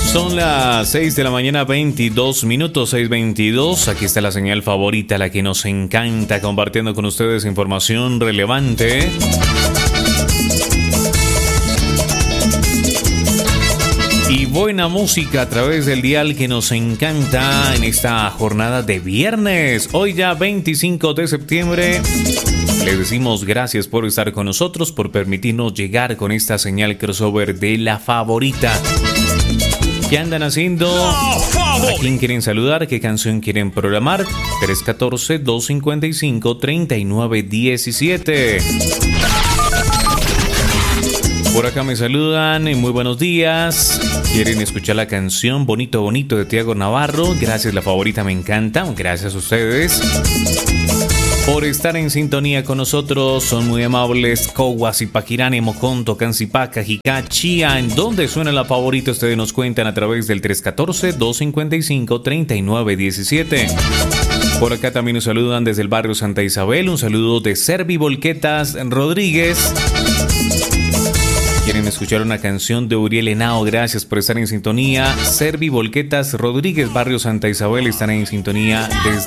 Son las 6 de la mañana, 22 minutos, 6:22. Aquí está la señal favorita, la que nos encanta, compartiendo con ustedes información relevante. Y buena música a través del dial que nos encanta en esta jornada de viernes. Hoy ya 25 de septiembre. Les decimos gracias por estar con nosotros, por permitirnos llegar con esta señal crossover de la favorita. ¿Qué andan haciendo? ¿A quién quieren saludar? ¿Qué canción quieren programar? 314-255-3917. Por acá me saludan, muy buenos días. ¿Quieren escuchar la canción Bonito Bonito de Tiago Navarro? Gracias, la favorita me encanta. Gracias a ustedes por estar en sintonía con nosotros. Son muy amables. Coguas, Ipaquirane, Moconto, Cancipaca, Jicá, Chía. ¿En dónde suena la favorita? Ustedes nos cuentan a través del 314-255-3917. Por acá también nos saludan desde el barrio Santa Isabel. Un saludo de Servi Volquetas Rodríguez. ¿Quieren escuchar una canción de Uriel Henao? Gracias por estar en sintonía. Servi Volquetas Rodríguez, barrio Santa Isabel, están en sintonía desde